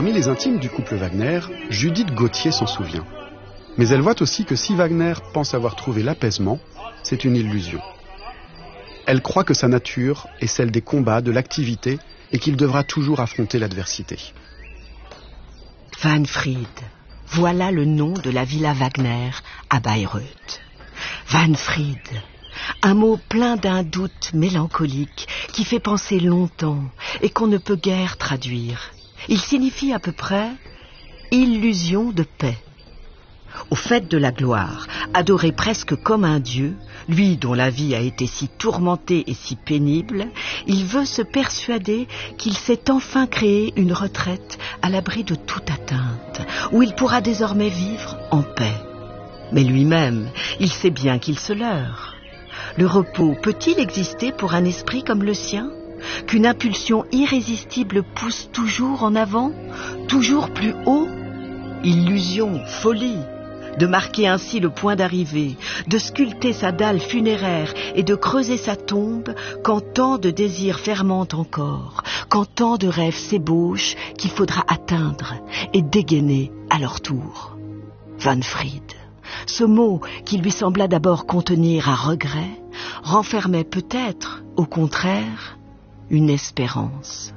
Parmi les intimes du couple Wagner, Judith Gauthier s'en souvient. Mais elle voit aussi que si Wagner pense avoir trouvé l'apaisement, c'est une illusion. Elle croit que sa nature est celle des combats, de l'activité, et qu'il devra toujours affronter l'adversité. Wanfried, voilà le nom de la villa Wagner à Bayreuth. Wanfried, un mot plein d'un doute mélancolique qui fait penser longtemps et qu'on ne peut guère traduire. Il signifie à peu près « illusion de paix ». Au faîte de la gloire, adoré presque comme un dieu, lui dont la vie a été si tourmentée et si pénible, il veut se persuader qu'il s'est enfin créé une retraite à l'abri de toute atteinte, où il pourra désormais vivre en paix. Mais lui-même, il sait bien qu'il se leurre. Le repos peut-il exister pour un esprit comme le sien ? Qu'une impulsion irrésistible pousse toujours en avant, toujours plus haut ? Illusion, folie, de marquer ainsi le point d'arrivée, de sculpter sa dalle funéraire et de creuser sa tombe quand tant de désirs fermentent encore, quand tant de rêves s'ébauchent qu'il faudra atteindre et dégainer à leur tour. Wanfried, ce mot qui lui sembla d'abord contenir un regret, renfermait peut-être, au contraire, une espérance.